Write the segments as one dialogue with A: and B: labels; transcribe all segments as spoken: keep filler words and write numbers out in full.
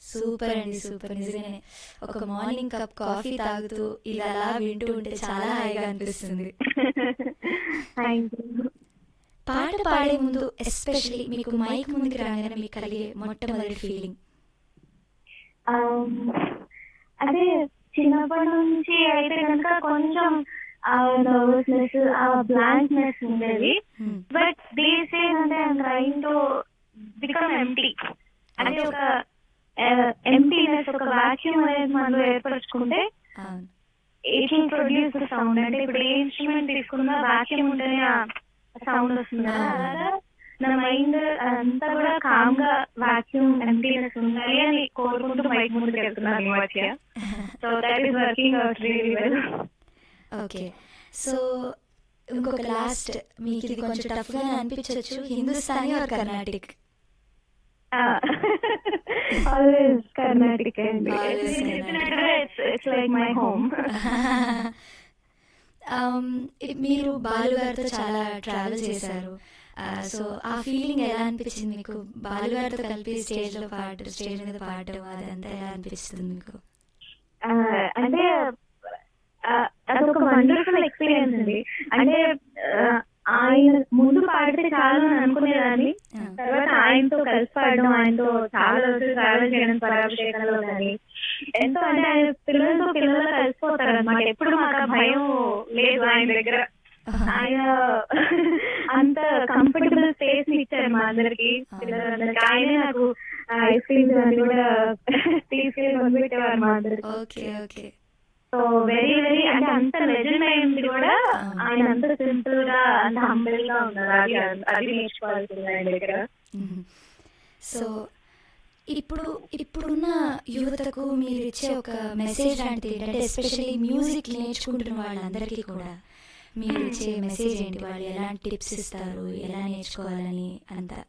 A: Super అండి, super. నిజంగానే ఒక మార్నింగ్ కప్ కాఫీ తాగుతూ ఇలా అలా వింటూ ఉంటే చాలా హాయిగా అనిపిస్తుంది.
B: Thank you.
A: పాట పాడే ముందు ఎస్పెషల్లీ మీకు మైక్ ముందుకు రాగానే మీకు కలిగే మొట్టమొదటి ఫీలింగ్?
B: అదే చిన్నప్పటి నుంచి అయితే కనుక కొంచెం ఆ నర్వస్నెస్, ఆ బ్లాంక్నెస్ ఉండేది. బట్ దీస్ డేస్ అంటే I'm trying to become empty. అంటే ఒక ఎంప్టీనెస్, ఒక వాక్యూమ్ అనేది మనం ఏర్పరచుకుంటే ఇట్ విల్ ప్రొడ్యూస్ సౌండ్. అంటే ఇప్పుడు ఏ ఇన్స్ట్రుమెంట్ తీసుకున్నా వాక్యూమ్ ఉంటేనే సౌండ్ వస్తుంది కదా, అలాగా నా మైండ్ అంతా కూడా కామ్ గా వాక్యూమ్ ఎంప్టీనెస్ ఉండాలి అని కోరుకుంటూ మైక్ ముందుకు వెళ్తున్నాను ఈ మధ్య. So that is working out really well.
A: Okay, so ఇంకొక లాస్ట్, మీకు ఇది కొంచెం టఫ్ గానే అనిపించవచ్చు, హిందుస్థానీ ఆర్ కర్ణాటిక్?
B: ఆల్వేస్ కర్ణాటిక్ అండి.
A: Always Carnatic.
B: It's like my home.
A: మీరు బాలు గారితో చాలా ట్రావెల్ చేశారు, సో ఆ ఫీలింగ్ ఎలా అనిపించింది మీకు? బాలు గారితో కలిపి స్టేజ్ లో పాట, స్టేజ్ మీద పాడటం అదంతా ఎలా అనిపిస్తుంది మీకు?
B: అంటే అదొక వండర్ఫుల్ ఎక్స్పీరియన్స్ అండి. అంటే ఆయన ముందు పాడితే చాలు అని అనుకునేదాన్ని, తర్వాత ఆయనతో కలిసి పాడడం, ఆయనతో చాలా రోజులు ట్రావెల్ చేయడం పరాభిషేకంలో కానీ ఎంతో, అంటే ఆయన పిల్లలతో పిల్లలు కలిసిపోతారు అనమాట. ఎప్పుడు మాకు భయం లేదు ఆయన దగ్గర. ఆయన అంత కంఫర్టబుల్ స్పేస్ ని ఇచ్చారు మా అందరికి, పిల్లలందరికి. ఆయనే నాకు ఐస్ క్రీమ్స్ అన్ని కూడా తీసుకెళ్ళి పంపించేవారు మా అందరికి.
A: Okay okay.
B: So very very, అంటే అంత లెజెండ్ అయింది కూడా ఆయన అంత సింపుల్ గా, అంత హంబుల్ గా ఉన్నారు. అది అది నేర్చుకోవాల్సింది ఆయన దగ్గర.
A: సో ఇప్పుడు ఇప్పుడున్న యువతకు మీరు ఇచ్చే ఒక మెసేజ్ లాంటిది ఏంటంటే, ఎస్పెషల్లీ మ్యూజిక్ నేర్చుకుంటున్న వాళ్ళందరికీ కూడా మీరు ఇచ్చే మెసేజ్ ఏంటి? వాళ్ళు ఎలాంటి టిప్స్ ఇస్తారు, ఎలా నేర్చుకోవాలని అంతా?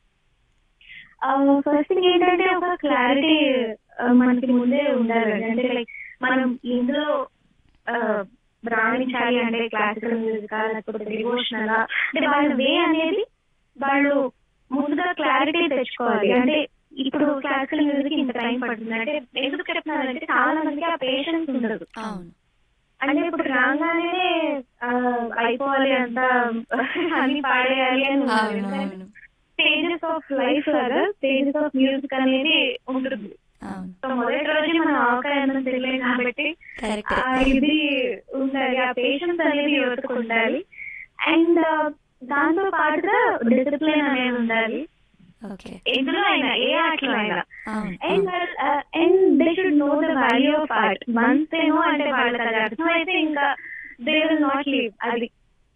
B: ఫస్ట్ థింగ్ ఏంటంటే ఒక క్లారిటీ మనకి ముందే ఉండాలి. అంటే లైక్ మనం ఇందులో రాణించాలి అంటే క్లాసికల్ మ్యూజిక్ లేకపోతే డివోషనల్, అంటే వాళ్ళ వే అనేది వాళ్ళు ముందుగా క్లారిటీ తెచ్చుకోవాలి. అంటే ఇప్పుడు క్లాసికల్ మ్యూజిక్ ఇంత టైం పడుతుంది అంటే ఎందుకు చెప్తున్నారంటే చాలా మందికి ఆ పేషెన్స్ ఉండదు. అంటే ఇప్పుడు రాగానే అయిపోవాలి అంతా అన్ని పాడేయాలి అని స్టేజెస్ ఆఫ్ లైఫ్ లాగా స్టేజెస్ ఆఫ్ మ్యూజిక్ అనేది ఉంటుంది. సో మొదటి రోజు మనం ఆవకాయ తెలియదు కాబట్టి ఇది ఉండాలి, ఆ పేషెన్స్ అనేది యువతకు ఉండాలి. అండ్ దాంతో పాటుగా డిసిప్లిన్ అనేది ఉండాలి ఎందులో అయినా, ఏ ఆటలో అయినా. And and they should know the value of art. Once they know, అంటే వాళ్ళకి అది అర్థమైతే ఇంకా దే విల్ నాట్ లీవ్. అది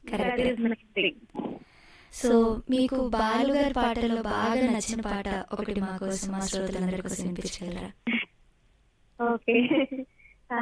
A: సో మీకు బాలు గారి పాటల్లో బాగా నచ్చిన పాట ఒకటి మా కోసం, మా శ్రోతలందరి కోసం వినిపించగలరా?
B: ఓకే,